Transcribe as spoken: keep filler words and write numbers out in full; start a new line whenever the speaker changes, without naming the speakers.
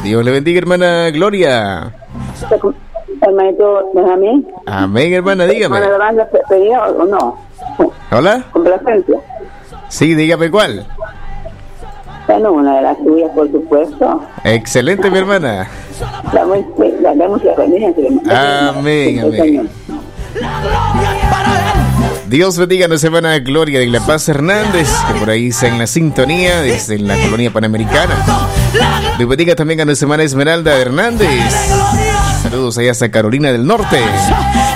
Dios le bendiga, hermana Gloria.
Hermanito Benjamín.
Amén, hermana, dígame.
¿Hermana Yolanda pedía o no?
Hola.
Complacencia.
Sí, dígame cuál.
Bueno, una de las tuyas, por supuesto.
Excelente, mi hermana.
La música la
Amén, amén. Dios bendiga a nuestra hermana Gloria de La Paz Hernández, que por ahí está en la sintonía desde la colonia panamericana. Dios bendiga también a nuestra hermana Esmeralda Hernández. Saludos allá hasta Carolina del Norte.